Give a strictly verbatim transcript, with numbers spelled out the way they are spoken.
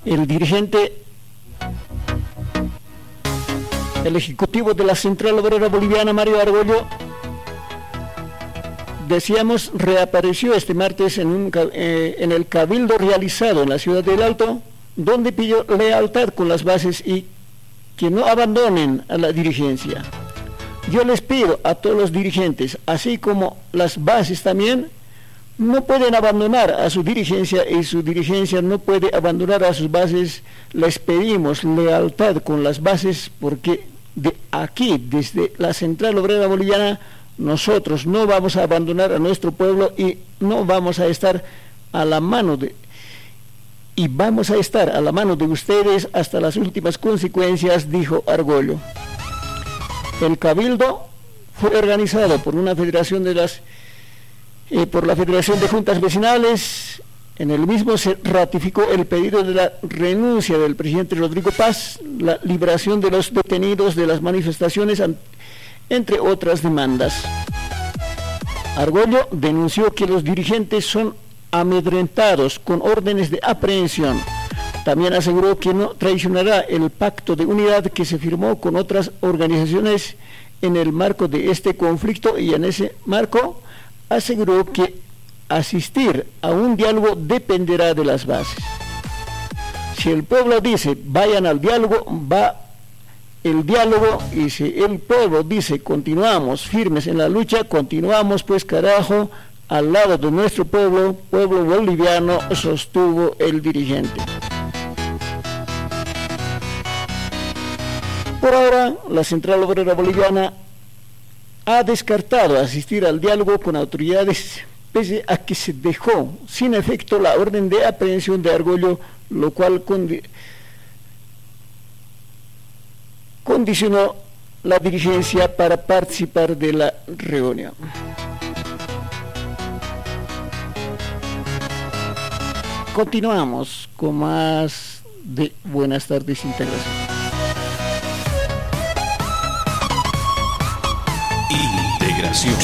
El dirigente, el ejecutivo de la Central Obrera Boliviana, Mario Argollo, decíamos, reapareció este martes en, un, eh, en el cabildo realizado en la ciudad del Alto, donde pidió lealtad con las bases y que no abandonen a la dirigencia. Yo les pido a todos los dirigentes, así como las bases también, no pueden abandonar a su dirigencia y su dirigencia no puede abandonar a sus bases. Les pedimos lealtad con las bases porque de aquí, desde la Central Obrera Boliviana, nosotros no vamos a abandonar a nuestro pueblo y no vamos a estar a la mano de y vamos a estar a la mano de ustedes hasta las últimas consecuencias, dijo Argollo. El cabildo fue organizado por una federación de las eh, por la Federación de Juntas Vecinales. En el mismo se ratificó el pedido de la renuncia del presidente Rodrigo Paz, la liberación de los detenidos de las manifestaciones, entre otras demandas. Argollo denunció que los dirigentes son amedrentados con órdenes de aprehensión. También aseguró que no traicionará el pacto de unidad que se firmó con otras organizaciones en el marco de este conflicto, y en ese marco aseguró que asistir a un diálogo dependerá de las bases. Si el pueblo dice vayan al diálogo, va el diálogo, y si el pueblo dice continuamos firmes en la lucha, continuamos pues carajo al lado de nuestro pueblo, pueblo boliviano, sostuvo el dirigente. Por ahora, la Central Obrera Boliviana ha descartado asistir al diálogo con autoridades, pese a que se dejó sin efecto la orden de aprehensión de Argollo, lo cual condi- condicionó la dirigencia para participar de la reunión. Continuamos con más de Buenas Tardes Integración. Integración.